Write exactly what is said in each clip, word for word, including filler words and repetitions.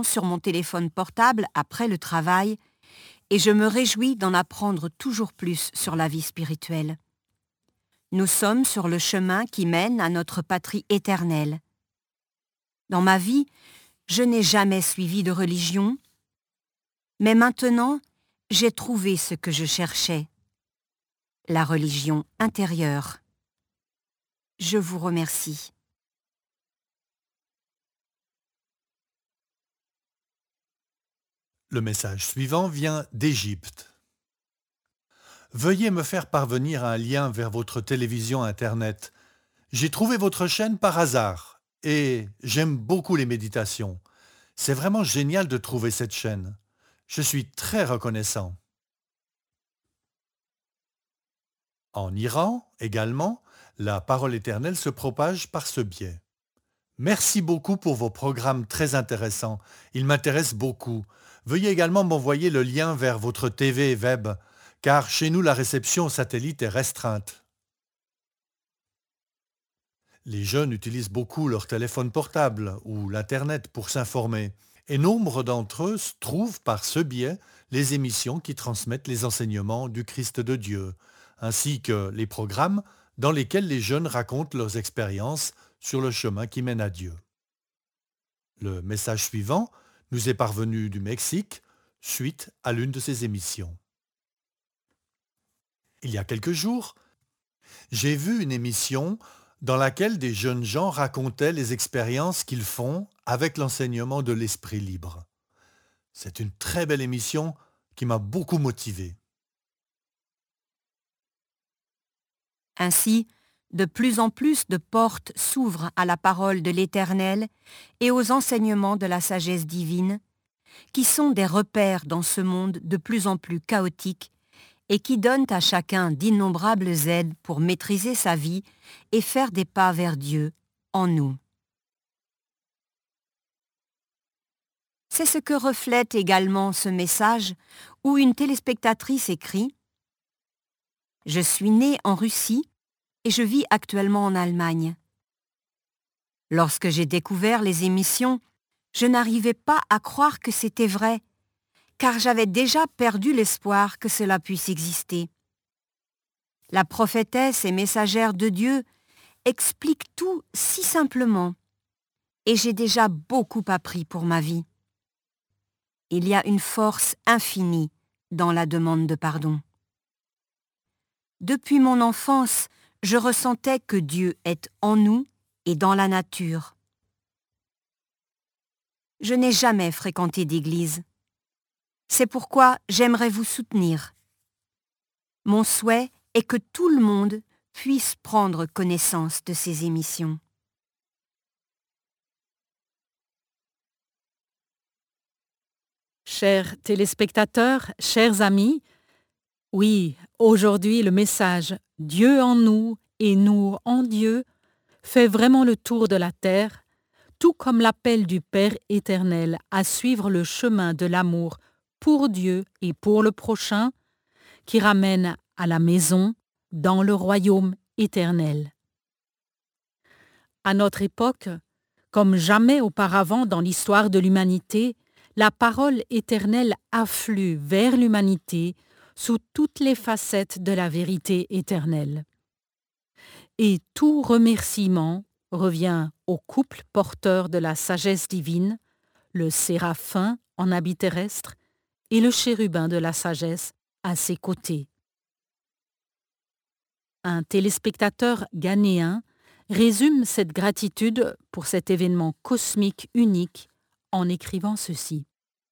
sur mon téléphone portable après le travail et je me réjouis d'en apprendre toujours plus sur la vie spirituelle. Nous sommes sur le chemin qui mène à notre patrie éternelle. Dans ma vie, je n'ai jamais suivi de religion, mais maintenant, j'ai trouvé ce que je cherchais, la religion intérieure. Je vous remercie. Le message suivant vient d'Égypte. Veuillez me faire parvenir un lien vers votre télévision Internet. J'ai trouvé votre chaîne par hasard et j'aime beaucoup les méditations. C'est vraiment génial de trouver cette chaîne. Je suis très reconnaissant. En Iran, également, la parole éternelle se propage par ce biais. Merci beaucoup pour vos programmes très intéressants. Ils m'intéressent beaucoup. Veuillez également m'envoyer le lien vers votre T V web, car chez nous la réception satellite est restreinte. Les jeunes utilisent beaucoup leur téléphone portable ou l'Internet pour s'informer, et nombre d'entre eux trouvent par ce biais les émissions qui transmettent les enseignements du Christ de Dieu, ainsi que les programmes dans lesquels les jeunes racontent leurs expériences sur le chemin qui mène à Dieu. Le message suivant nous est parvenu du Mexique suite à l'une de ces émissions. Il y a quelques jours, j'ai vu une émission dans laquelle des jeunes gens racontaient les expériences qu'ils font avec l'enseignement de l'esprit libre. C'est une très belle émission qui m'a beaucoup motivé. Ainsi, de plus en plus de portes s'ouvrent à la parole de l'Éternel et aux enseignements de la sagesse divine, qui sont des repères dans ce monde de plus en plus chaotique et qui donnent à chacun d'innombrables aides pour maîtriser sa vie et faire des pas vers Dieu en nous. C'est ce que reflète également ce message où une téléspectatrice écrit « Je suis née en Russie et je vis actuellement en Allemagne. Lorsque j'ai découvert les émissions, je n'arrivais pas à croire que c'était vrai, car j'avais déjà perdu l'espoir que cela puisse exister. La prophétesse et messagère de Dieu explique tout si simplement, et j'ai déjà beaucoup appris pour ma vie. Il y a une force infinie dans la demande de pardon. Depuis mon enfance, je ressentais que Dieu est en nous et dans la nature. Je n'ai jamais fréquenté d'église. C'est pourquoi j'aimerais vous soutenir. Mon souhait est que tout le monde puisse prendre connaissance de ces émissions. Chers téléspectateurs, chers amis, oui, aujourd'hui le message « Dieu en nous et nous en Dieu » fait vraiment le tour de la terre, tout comme l'appel du Père éternel à suivre le chemin de l'amour pour Dieu et pour le prochain, qui ramène à la maison dans le royaume éternel. À notre époque, comme jamais auparavant dans l'histoire de l'humanité, la parole éternelle afflue vers l'humanité sous toutes les facettes de la vérité éternelle. Et tout remerciement revient au couple porteur de la sagesse divine, le séraphin en habit terrestre et le chérubin de la sagesse à ses côtés. Un téléspectateur ghanéen résume cette gratitude pour cet événement cosmique unique en écrivant ceci.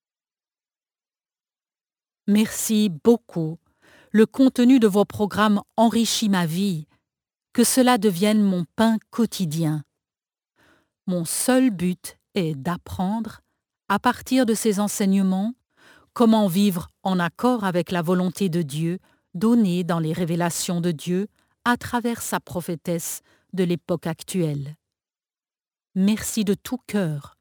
Merci beaucoup. Le contenu de vos programmes enrichit ma vie. Que cela devienne mon pain quotidien. Mon seul but est d'apprendre, à partir de ces enseignements, comment vivre en accord avec la volonté de Dieu donnée dans les révélations de Dieu à travers sa prophétesse de l'époque actuelle. Merci de tout cœur.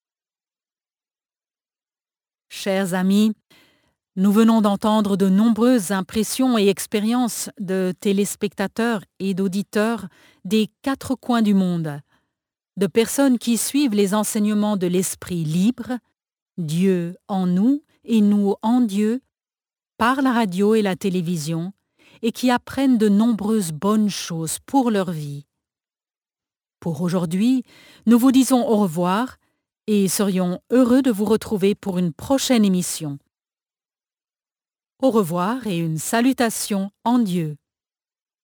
Chers amis, nous venons d'entendre de nombreuses impressions et expériences de téléspectateurs et d'auditeurs des quatre coins du monde, de personnes qui suivent les enseignements de l'esprit libre Dieu en nous et nous en Dieu, par la radio et la télévision, et qui apprennent de nombreuses bonnes choses pour leur vie. Pour aujourd'hui, nous vous disons au revoir et serions heureux de vous retrouver pour une prochaine émission. Au revoir et une salutation en Dieu.